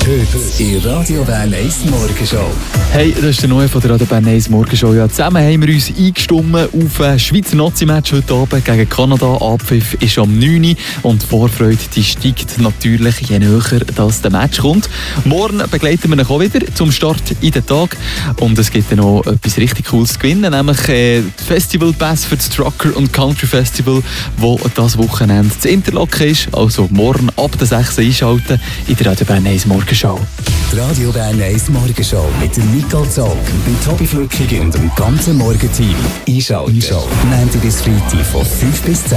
Heute in Radio Bern 1 Morgenshow. Hey, das ist der Neue von der Radio Bern 1 Morgenshow. Ja, zusammen haben wir uns eingestimmt auf ein Schweizer Nazi-Match heute Abend gegen Kanada. Abpfiff ist am 9 Uhr und die Vorfreude die steigt natürlich, je näher das der Match kommt. Morgen begleiten wir ihn auch wieder zum Start in den Tag. Und es gibt dann noch etwas richtig Cooles zu gewinnen, nämlich die Festival Pass für das Trucker und Country Festival, wo das Wochenende zu Interlaken ist. Also morgen ab der 6 Uhr einschalten in der Radio Bern 1 Morgenshow. Die Radio Bern 1 Morgenshow mit dem Nicole Zog, dem Tobi Flückig und dem ganzen Morgenteam. Einschalten. Montag bis Freitag von 5 bis 10.